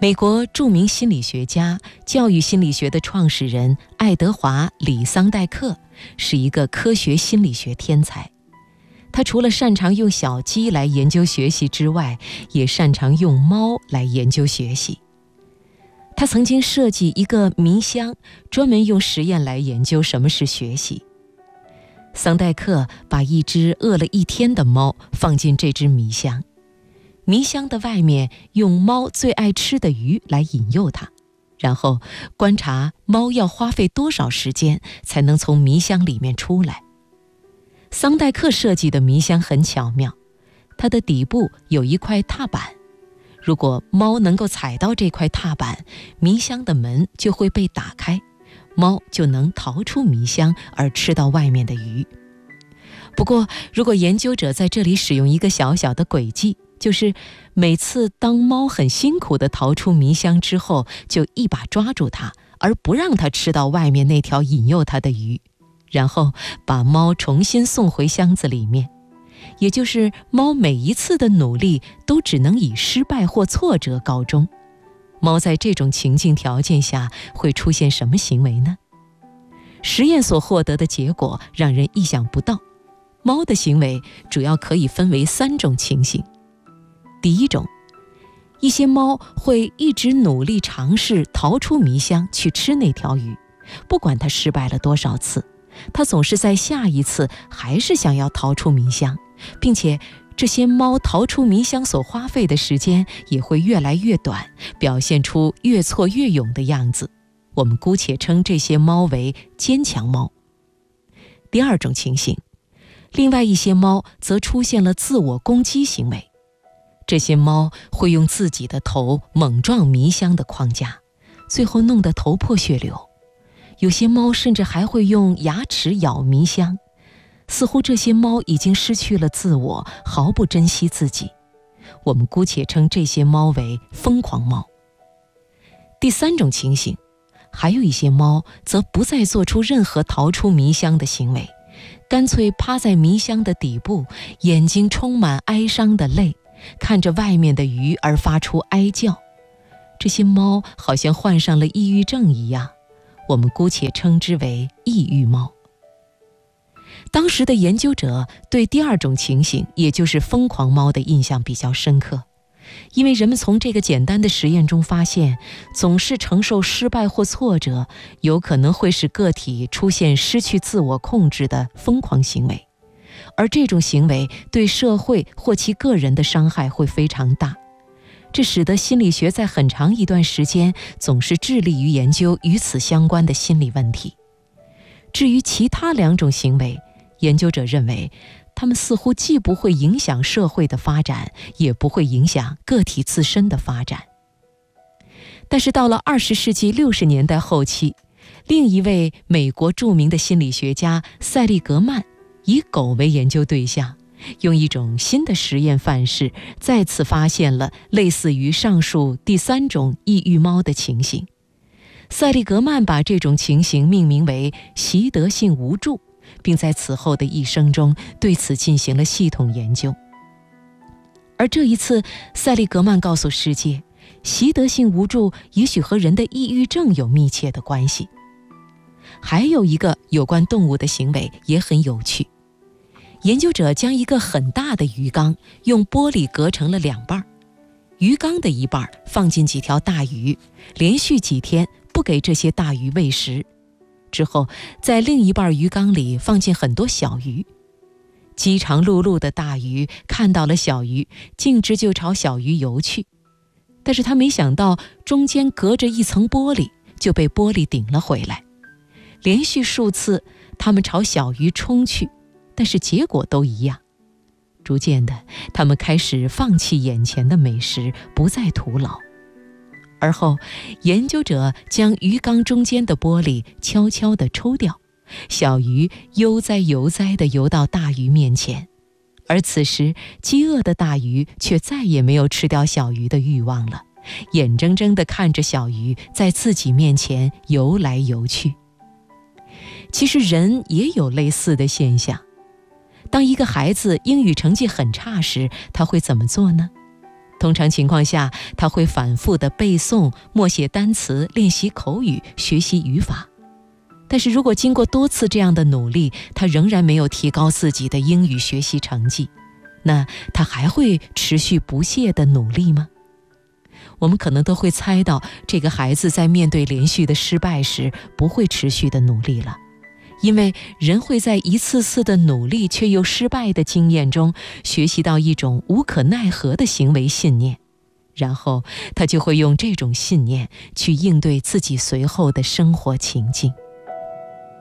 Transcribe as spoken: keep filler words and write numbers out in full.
美国著名心理学家、教育心理学的创始人爱德华·李桑代克是一个科学心理学天才。他除了擅长用小鸡来研究学习之外，也擅长用猫来研究学习。他曾经设计一个迷箱，专门用实验来研究什么是学习。桑代克把一只饿了一天的猫放进这只迷箱，迷箱的外面用猫最爱吃的鱼来引诱它，然后观察猫要花费多少时间才能从迷箱里面出来。桑代克设计的迷箱很巧妙，它的底部有一块踏板，如果猫能够踩到这块踏板，迷箱的门就会被打开，猫就能逃出迷箱而吃到外面的鱼。不过，如果研究者在这里使用一个小小的诡计，就是每次当猫很辛苦地逃出迷箱之后，就一把抓住它，而不让它吃到外面那条引诱它的鱼，然后把猫重新送回箱子里面。也就是猫每一次的努力都只能以失败或挫折告终。猫在这种情境条件下会出现什么行为呢？实验所获得的结果让人意想不到。猫的行为主要可以分为三种情形。第一种，一些猫会一直努力尝试逃出迷箱去吃那条鱼，不管它失败了多少次，它总是在下一次还是想要逃出迷箱，并且这些猫逃出迷箱所花费的时间也会越来越短，表现出越挫越勇的样子。我们姑且称这些猫为坚强猫。第二种情形，另外一些猫则出现了自我攻击行为。这些猫会用自己的头猛撞迷箱的框架，最后弄得头破血流。有些猫甚至还会用牙齿咬迷箱，似乎这些猫已经失去了自我，毫不珍惜自己。我们姑且称这些猫为疯狂猫。第三种情形，还有一些猫则不再做出任何逃出迷箱的行为，干脆趴在迷箱的底部，眼睛充满哀伤的泪，看着外面的鱼而发出哀叫。这些猫好像患上了抑郁症一样，我们姑且称之为抑郁猫。当时的研究者对第二种情形，也就是疯狂猫的印象比较深刻，因为人们从这个简单的实验中发现，总是承受失败或挫折，有可能会使个体出现失去自我控制的疯狂行为，而这种行为对社会或其个人的伤害会非常大。这使得心理学在很长一段时间总是致力于研究与此相关的心理问题。至于其他两种行为，研究者认为它们似乎既不会影响社会的发展，也不会影响个体自身的发展。但是到了二十世纪六十年代后期，另一位美国著名的心理学家塞利格曼以狗为研究对象，用一种新的实验范式再次发现了类似于上述第三种抑郁猫的情形。塞利格曼把这种情形命名为习得性无助，并在此后的一生中对此进行了系统研究。而这一次，塞利格曼告诉世界，习得性无助也许和人的抑郁症有密切的关系。还有一个有关动物的行为也很有趣。研究者将一个很大的鱼缸用玻璃隔成了两半，鱼缸的一半放进几条大鱼，连续几天不给这些大鱼喂食，之后在另一半鱼缸里放进很多小鱼。饥肠辘辘的大鱼看到了小鱼，径直就朝小鱼游去，但是他没想到中间隔着一层玻璃，就被玻璃顶了回来。连续数次他们朝小鱼冲去，但是结果都一样。逐渐的，他们开始放弃眼前的美食，不再徒劳。而后，研究者将鱼缸中间的玻璃悄悄地抽掉，小鱼悠哉悠哉地游到大鱼面前，而此时饥饿的大鱼却再也没有吃掉小鱼的欲望了，眼睁睁地看着小鱼在自己面前游来游去。其实人也有类似的现象。当一个孩子英语成绩很差时，他会怎么做呢？ 通常情况下，他会反复地背诵、默写单词、练习口语、学习语法。但是如果经过多次这样的努力，他仍然没有提高自己的英语学习成绩，那他还会持续不懈地努力吗？我们可能都会猜到，这个孩子在面对连续的失败时，不会持续地努力了。因为人会在一次次的努力却又失败的经验中，学习到一种无可奈何的行为信念，然后他就会用这种信念去应对自己随后的生活情境。